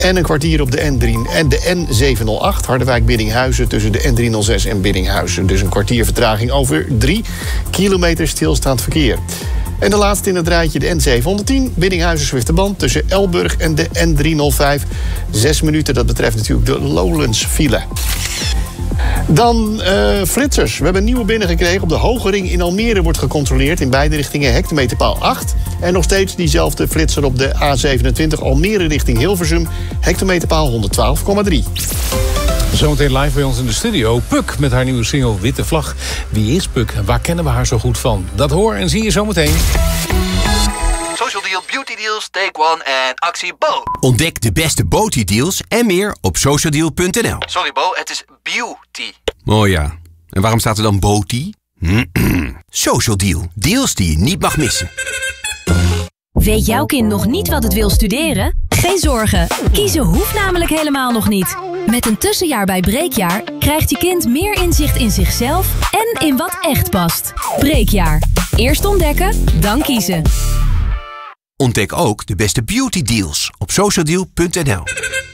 En een kwartier op de N3 en de N708, Harderwijk-Biddinghuizen, tussen de N306 en Biddinghuizen. Dus een kwartier vertraging over 3 kilometer stilstaand verkeer. En de laatste in het rijtje, de N710, Biddinghuizen-Zwifterband, tussen Elburg en de N305. 6 minuten, dat betreft natuurlijk de Lowlands-file. Dan flitsers. We hebben een nieuwe binnengekregen. Op de Hoge Ring in Almere wordt gecontroleerd in beide richtingen, hectometerpaal 8. En nog steeds diezelfde flitser op de A27 Almere richting Hilversum, hectometerpaal 112,3. Zometeen live bij ons in de studio. Puk met haar nieuwe single Witte Vlag. Wie is Puk en waar kennen we haar zo goed van? Dat hoor en zie je zometeen. Social Deal, Beauty Deals, Take One en actie Bo. Ontdek de beste Beauty deals en meer op socialdeal.nl. Sorry Bo, het is beauty. Oh ja, en waarom staat er dan Beauty? Social Deal, deals die je niet mag missen. Weet jouw kind nog niet wat het wil studeren? Geen zorgen, kiezen hoeft namelijk helemaal nog niet. Met een tussenjaar bij Breekjaar krijgt je kind meer inzicht in zichzelf en in wat echt past. Breekjaar. Eerst ontdekken, dan kiezen. Ontdek ook de beste beauty deals op socialdeal.nl.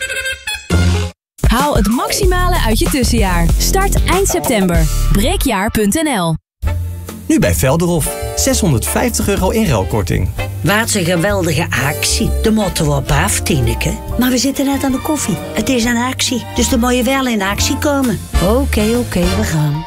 Haal het maximale uit je tussenjaar. Start eind september. Breekjaar.nl. Nu bij Velderhof. €650 inruilkorting. Wat een geweldige actie. De moeten we op af, Tineke. Maar we zitten net aan de koffie. Het is een actie, dus dan moet je wel in actie komen. Oké, we gaan.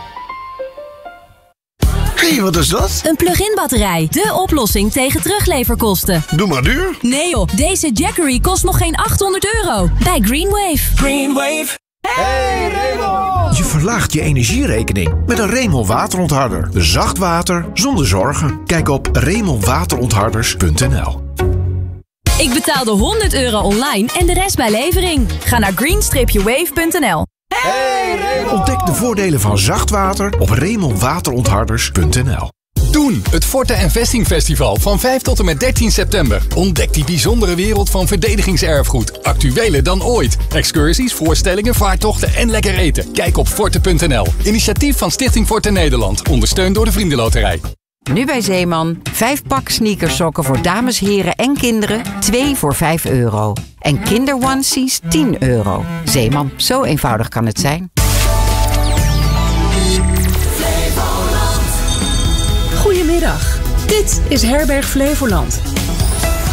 Hé, wat is dat? Een plug-in batterij. De oplossing tegen terugleverkosten. Doe maar duur. Nee joh, deze Jackery kost nog geen €800 bij Greenwave. Greenwave. Hey Raymond! Je verlaagt je energierekening met een Raymond waterontharder. Zacht water zonder zorgen. Kijk op RaymondWaterontharders.nl. Ik betaalde €100 online en de rest bij levering. Ga naar green-wave.nl. Hey Raymond! Ontdek de voordelen van zacht water op RaymondWaterontharders.nl. Doen, het Forte en Vesting Festival van 5 tot en met 13 september. Ontdek die bijzondere wereld van verdedigingserfgoed. Actueler dan ooit. Excursies, voorstellingen, vaartochten en lekker eten. Kijk op forte.nl. Initiatief van Stichting Forte Nederland. Ondersteund door de Vriendenloterij. Nu bij Zeeman. 5 pak sneakersokken voor dames, heren en kinderen. 2 voor €5. En kinderonesies €10. Zeeman, zo eenvoudig kan het zijn. Goedemiddag, dit is Herberg Flevoland.